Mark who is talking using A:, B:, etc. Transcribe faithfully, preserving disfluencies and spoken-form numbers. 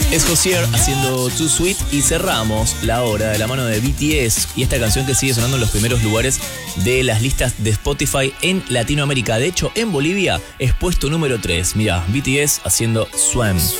A: Es Hozier haciendo Too Sweet y cerramos la hora de la mano de B T S y esta canción que sigue sonando en los primeros lugares de las listas de Spotify en Latinoamérica. De hecho, en Bolivia es puesto número tres. Mira, B T S haciendo Swam.